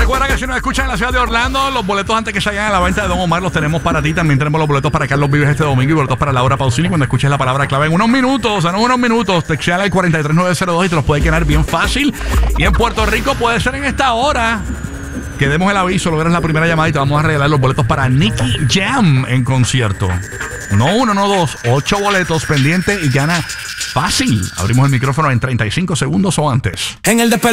Recuerda que si nos escuchan en la ciudad de Orlando, los boletos antes que salgan a la venta de Don Omar los tenemos para ti. También tenemos los boletos para Carlos Vives este domingo y boletos para Laura Pausini cuando escuches la palabra clave en unos minutos. Texteala al 43902 y te los puede quedar bien fácil. Y en Puerto Rico puede ser en esta hora que demos el aviso, logras la primera llamada y te vamos a regalar los boletos para Nicky Jam en concierto. No uno, no dos, 8 boletos pendientes y gana fácil. Abrimos el micrófono en 35 segundos o antes. En el